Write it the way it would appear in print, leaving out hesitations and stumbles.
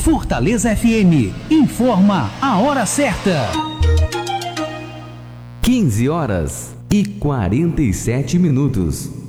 Fortaleza FM informa a hora certa. 15 horas e 47 minutos.